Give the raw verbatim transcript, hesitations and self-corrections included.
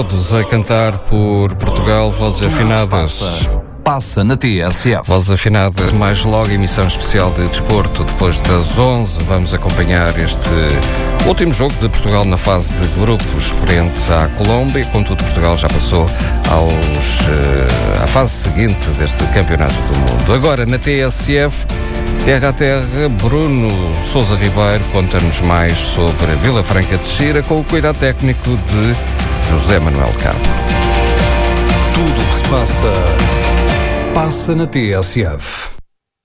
Todos a cantar por Portugal, vozes afinadas. Passa, passa na T S F. Vozes afinadas, mais logo emissão especial de desporto. Depois das onze, vamos acompanhar este último jogo de Portugal na fase de grupos frente à Colômbia. Contudo, Portugal já passou aos, uh, à fase seguinte deste campeonato do mundo. Agora, na T S F, terra a terra, Bruno Sousa Ribeiro conta-nos mais sobre Vila Franca de Xira, com o cuidado técnico de José Manuel Cabo. Tudo o que se passa, passa na T S F.